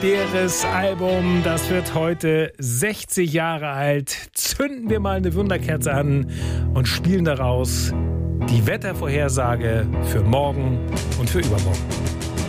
legendäres Album. Das wird heute 60 Jahre alt. Zünden wir mal eine Wunderkerze an und spielen daraus die Wettervorhersage für morgen und für übermorgen.